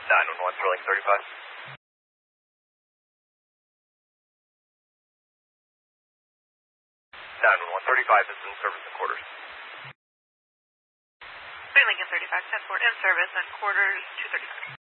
911 Sterling 35. 911 35 is in service and quarters. Lincoln 35, 10-4 in service and quarters 235.